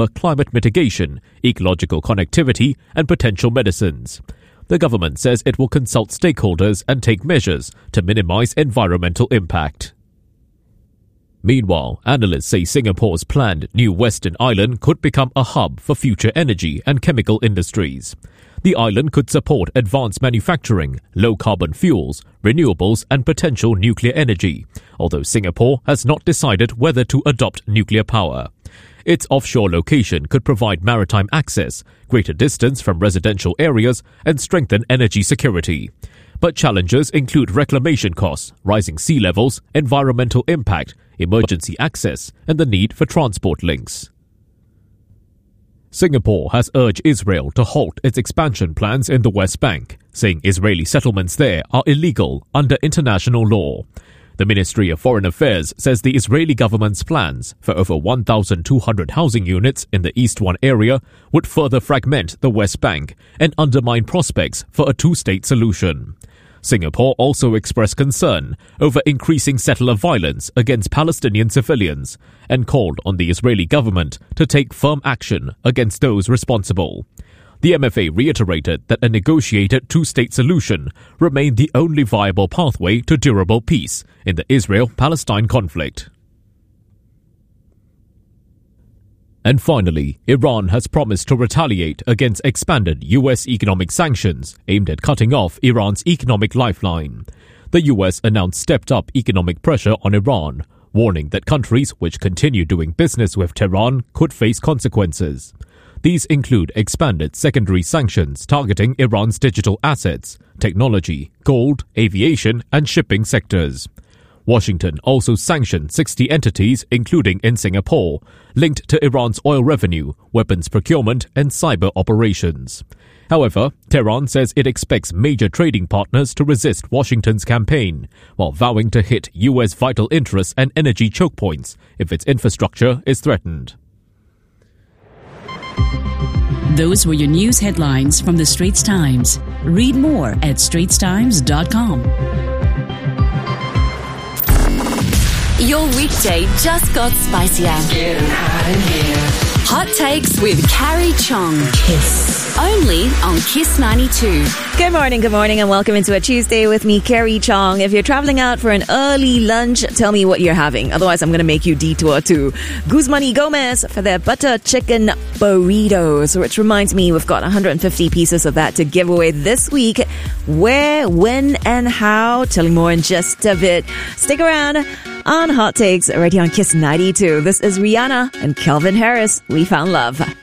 climate mitigation, ecological connectivity, and potential medicines. The government says it will consult stakeholders and take measures to minimize environmental impact. Meanwhile, analysts say Singapore's planned new Western Island could become a hub for future energy and chemical industries. The island could support advanced manufacturing, low-carbon fuels, renewables and potential nuclear energy, although Singapore has not decided whether to adopt nuclear power. Its offshore location could provide maritime access, greater distance from residential areas, and strengthen energy security. But challenges include reclamation costs, rising sea levels, environmental impact, emergency access, and the need for transport links. Singapore has urged Israel to halt its expansion plans in the West Bank, saying Israeli settlements there are illegal under international law. The Ministry of Foreign Affairs says the Israeli government's plans for over 1,200 housing units in the East 1 area would further fragment the West Bank and undermine prospects for a two-state solution. Singapore also expressed concern over increasing settler violence against Palestinian civilians and called on the Israeli government to take firm action against those responsible. The MFA reiterated that a negotiated two-state solution remained the only viable pathway to durable peace in the Israel-Palestine conflict. And finally, Iran has promised to retaliate against expanded U.S. economic sanctions aimed at cutting off Iran's economic lifeline. The U.S. announced stepped-up economic pressure on Iran, warning that countries which continue doing business with Tehran could face consequences. These include expanded secondary sanctions targeting Iran's digital assets, technology, gold, aviation, and shipping sectors. Washington also sanctioned 60 entities, including in Singapore, linked to Iran's oil revenue, weapons procurement, and cyber operations. However, Tehran says it expects major trading partners to resist Washington's campaign, while vowing to hit U.S. vital interests and energy choke points if its infrastructure is threatened. Those were your news headlines from the Straits Times. Read more at straitstimes.com. Your weekday just got spicier. Getting hot in here. Hot Takes with Carrie Chong. Kiss. Only on Kiss 92. Good morning, and welcome into a Tuesday with me, Carrie Chong. If you're traveling out for an early lunch, tell me what you're having. Otherwise, I'm going to make you detour to Guzman y Gomez for their butter chicken burritos, which reminds me we've got 150 pieces of that to give away this week. Where, when, and how? Tell you more in just a bit. Stick around on Hot Takes right here on Kiss 92. This is Rihanna and Calvin Harris. We found love.